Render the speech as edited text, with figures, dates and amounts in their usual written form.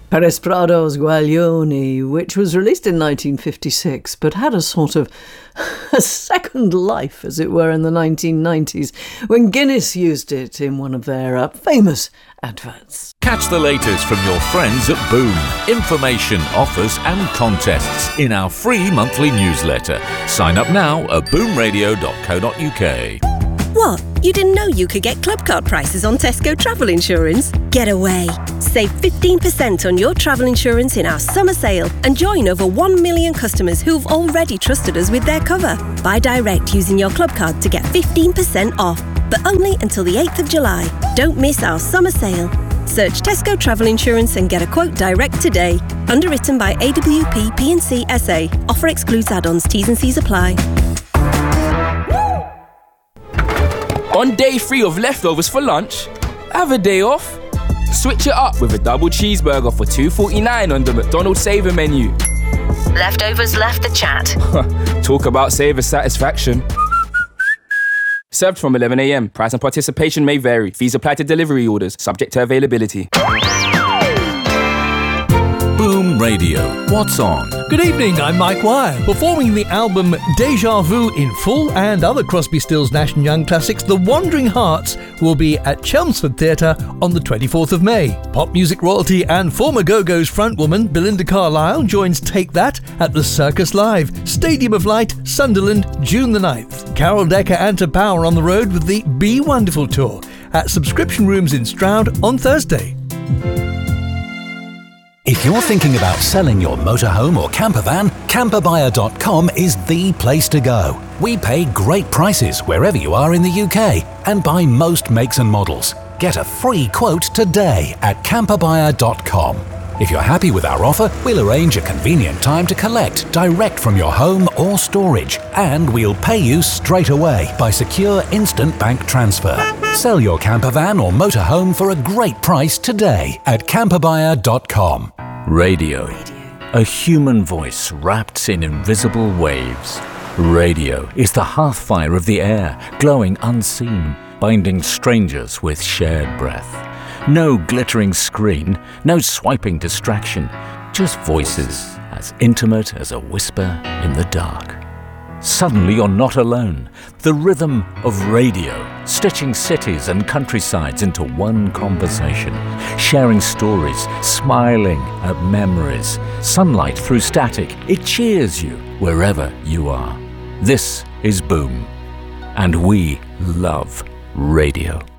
Perez Prado's Guaglione, which was released in 1956 but had a sort of a second life, as it were, in the 1990s when Guinness used it in one of their famous adverts. Catch the latest from your friends at Boom. Information, offers and contests in our free monthly newsletter. Sign up now at boomradio.co.uk. What? You didn't know you could get club card prices on Tesco travel insurance? Get away. Save 15% on your travel insurance in our summer sale and join over 1 million customers who've already trusted us with their cover. Buy direct using your club card to get 15% off, but only until the 8th of July. Don't miss our summer sale. Search Tesco Travel Insurance and get a quote direct today. Underwritten by AWP P&C SA. Offer excludes add-ons. T's and C's apply. On day 3 of leftovers for lunch, have a day off. Switch it up with a double cheeseburger for $2.49 on the McDonald's Saver menu. Leftovers left the chat. Talk about Saver satisfaction. Served from 11 a.m. Price and participation may vary. Fees apply to delivery orders, subject to availability. Boom Radio. What's on? Good evening, I'm Mike Wire. Performing the album Deja Vu in full and other Crosby, Stills, Nash & Young classics, The Wandering Hearts will be at Chelmsford Theatre on the 24th of May. Pop music royalty and former Go-Go's frontwoman Belinda Carlisle joins Take That at the Circus Live, Stadium of Light, Sunderland, June the 9th. Carol Decker and To Power on the road with the Be Wonderful Tour at Subscription Rooms in Stroud on Thursday. If you're thinking about selling your motorhome or camper van, camperbuyer.com is the place to go. We pay great prices wherever you are in the UK and buy most makes and models. Get a free quote today at camperbuyer.com. If you're happy with our offer, we'll arrange a convenient time to collect direct from your home or storage, and we'll pay you straight away by secure instant bank transfer. Sell your camper van or motorhome for a great price today at camperbuyer.com. Radio. A human voice wrapped in invisible waves. Radio is the hearthfire of the air, glowing unseen, binding strangers with shared breath. No glittering screen, no swiping distraction, just voices as intimate as a whisper in the dark. Suddenly you're not alone. The rhythm of radio, stitching cities and countrysides into one conversation, sharing stories, smiling at memories. Sunlight through static, it cheers you wherever you are. This is Boom, and we love radio.